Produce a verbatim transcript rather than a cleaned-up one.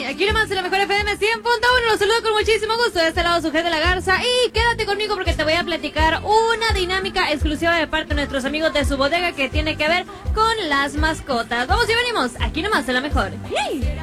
Aquí nomás en la mejor F M cien punto uno. Los saludo con muchísimo gusto. De este lado, su de la Garza. Y quédate conmigo porque te voy a platicar una dinámica exclusiva de parte de nuestros amigos de su bodega que tiene que ver con las mascotas. Vamos y venimos. Aquí nomás en la mejor. ¡Yay!